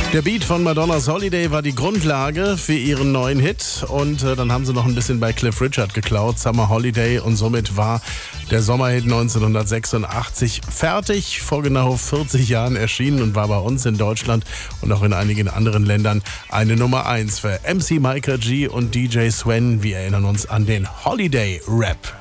Der Beat von Madonnas Holiday war die Grundlage für ihren neuen Hit und dann haben sie noch ein bisschen bei Cliff Richard geklaut, Summer Holiday, und somit war der Sommerhit 1986 fertig, vor genau 40 Jahren erschienen und war bei uns in Deutschland und auch in einigen anderen Ländern eine Nummer 1 für MC Micah G und DJ Sven. Wir erinnern uns an den Holiday Rap.